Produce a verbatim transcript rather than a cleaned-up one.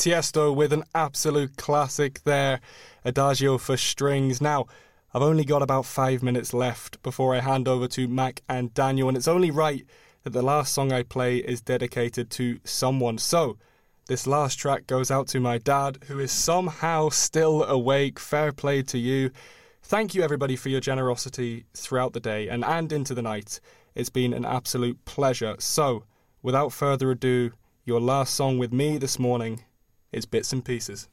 Tiesto with an absolute classic there, Adagio for strings. Now, I've only got about five minutes left before I hand over to Mac and Daniel, and it's only right that the last song I play is dedicated to someone. So, this last track goes out to my dad, who is somehow still awake. Fair play to you. Thank you, everybody, for your generosity throughout the day and, and into the night. It's been an absolute pleasure. So, without further ado, your last song with me this morning is Bits and Pieces.